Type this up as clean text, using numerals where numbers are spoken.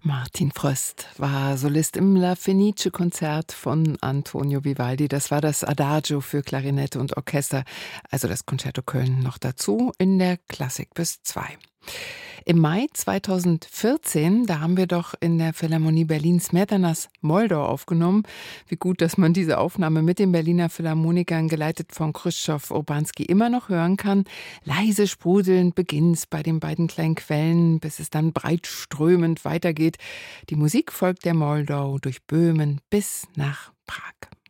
Martin Fröst war Solist im La Fenice-Konzert von Antonio Vivaldi. Das war das Adagio für Klarinette und Orchester, also das Concerto Köln noch dazu in der Klassik bis 2. Im Mai 2014, da haben wir doch in der Philharmonie Berlin Smetanas Moldau aufgenommen. Wie gut, dass man diese Aufnahme mit den Berliner Philharmonikern, geleitet von Krzysztof Urbanski, immer noch hören kann. Leise sprudelnd beginnt's bei den beiden kleinen Quellen, bis es dann breitströmend weitergeht. Die Musik folgt der Moldau durch Böhmen bis nach Prag.